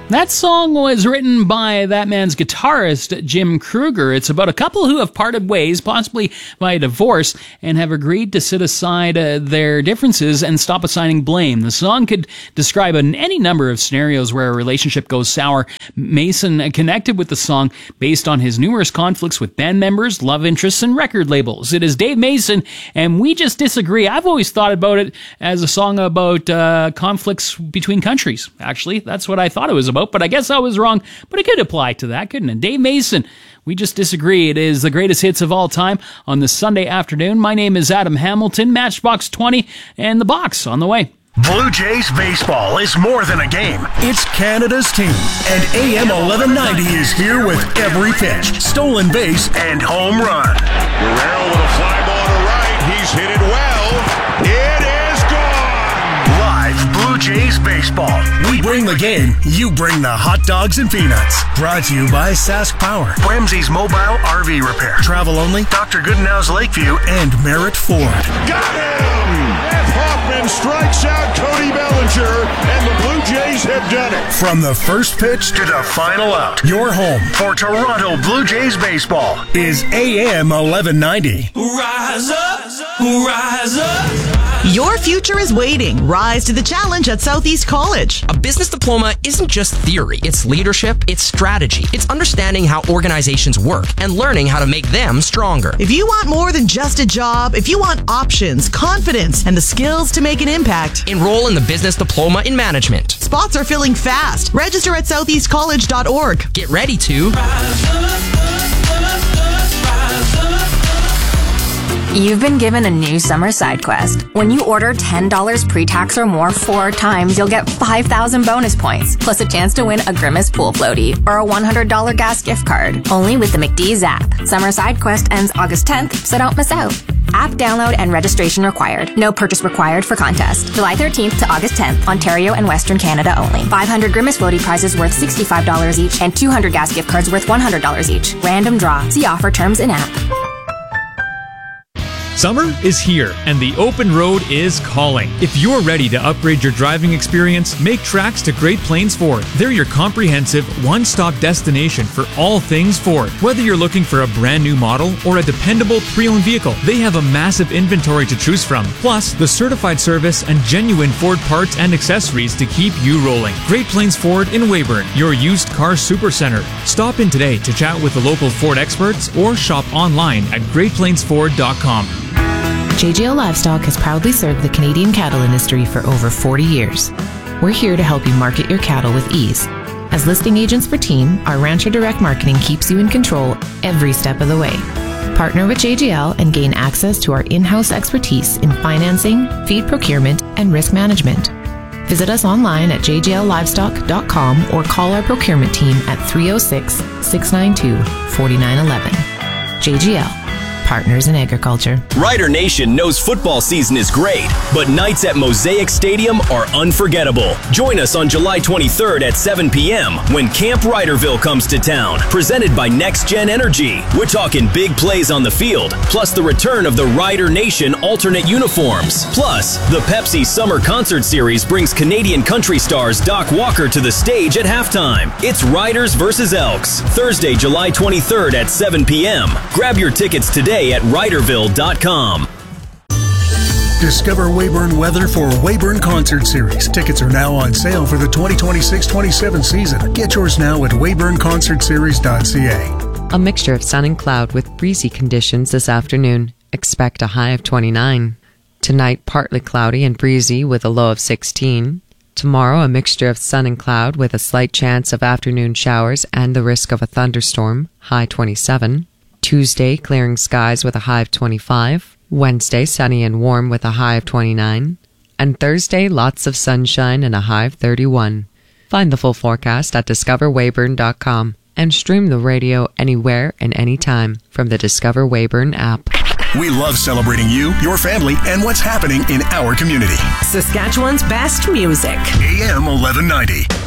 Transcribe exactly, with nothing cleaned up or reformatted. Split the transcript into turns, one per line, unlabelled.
That song was written by that man's guitarist, Jim Kruger. It's about a couple who have parted ways, possibly by a divorce, and have agreed to set aside uh, their differences and stop assigning blame. The song could describe an, any number of scenarios where a relationship goes sour. Mason connected with the song based on his numerous conflicts with band members, love interests, and record labels. It is Dave Mason, and We Just Disagree. I've always thought about it as a song about uh, conflicts between countries. Actually, that's what I thought it was about. But I guess I was wrong. But it could apply to that, couldn't it? Dave Mason, We Just Disagree. It is the greatest hits of all time on this Sunday afternoon. My name is Adam Hamilton, Matchbox twenty, and the box on the way.
Blue Jays baseball is more than a game. It's Canada's team. And A M eleven ninety is here with every pitch, stolen base, and home run.
Guerrero with a fly ball to right. He's hit it well. It is gone.
Live Blue Jays baseball. We bring the game. You bring the hot dogs and peanuts. Brought to you by Sask Power, Ramsey's Mobile R V Repair, Travel Only, Doctor Goodenow's Lakeview, and Merritt Ford.
Got him! F. Hoffman strikes out Cody Bellinger, and the Blue Jays have done it.
From the first pitch to the final out, your home for Toronto Blue Jays baseball is A M eleven ninety.
Rise up, rise up.
Your future is waiting. Rise to the challenge at Southeast College.
A business diploma isn't just theory. It's leadership, it's strategy, it's understanding how organizations work and learning how to make them stronger.
If you want more than just a job, if you want options, confidence, and the skills to make an impact,
enroll in the Business Diploma in Management.
Spots are filling fast. Register at southeast college dot org.
Get ready to
Rise up, rise up.
You've been given a new summer side quest. When you order ten dollars pre-tax or more four times, you'll get five thousand bonus points, plus a chance to win a Grimace pool floaty or a one hundred dollars gas gift card. Only with the McDee's app. Summer side quest ends August tenth, so don't miss out. App download and registration required. No purchase required for contest. July thirteenth to August tenth, Ontario and Western Canada only. five hundred Grimace floaty prizes worth sixty-five dollars each and two hundred gas gift cards worth one hundred dollars each. Random draw. See offer terms in app.
Summer is here, and the open road is calling. If you're ready to upgrade your driving experience, make tracks to Great Plains Ford. They're your comprehensive, one-stop destination for all things Ford. Whether you're looking for a brand new model or a dependable pre-owned vehicle, they have a massive inventory to choose from. Plus, the certified service and genuine Ford parts and accessories to keep you rolling. Great Plains Ford in Weyburn, your used car supercenter. Stop in today to chat with the local Ford experts or shop online at great plains ford dot com.
J G L Livestock has proudly served the Canadian cattle industry for over forty years. We're here to help you market your cattle with ease. As listing agents for Team, our Rancher Direct Marketing keeps you in control every step of the way. Partner with J G L and gain access to our in-house expertise in financing, feed procurement, and risk management. Visit us online at j g l livestock dot com or call our procurement team at three oh six, six nine two, four nine one one. J G L. Partners in Agriculture.
Rider Nation knows football season is great, but nights at Mosaic Stadium are unforgettable. Join us on July twenty-third at seven p.m. when Camp Riderville comes to town, presented by Next Gen Energy. We're talking big plays on the field, plus the return of the Rider Nation alternate uniforms. Plus, the Pepsi Summer Concert Series brings Canadian country stars Doc Walker to the stage at halftime. It's Riders versus Elks, Thursday, July twenty-third at seven p.m. Grab your tickets today at riderville dot com.
Discover Weyburn weather for Weyburn Concert Series. Tickets are now on sale for the twenty twenty-six twenty-seven season. Get yours now at weyburn concert series dot c a.
A mixture of sun and cloud with breezy conditions this afternoon. Expect a high of twenty-nine. Tonight, partly cloudy and breezy with a low of sixteen. Tomorrow, a mixture of sun and cloud with a slight chance of afternoon showers and the risk of a thunderstorm, high twenty-seven. Tuesday, clearing skies with a high of twenty-five. Wednesday, sunny and warm with a high of twenty-nine. And Thursday, lots of sunshine and a high of thirty-one. Find the full forecast at discover weyburn dot com and stream the radio anywhere and anytime from the Discover Weyburn app.
We love celebrating you, your family, and what's happening in our community.
Saskatchewan's best music.
A M eleven ninety.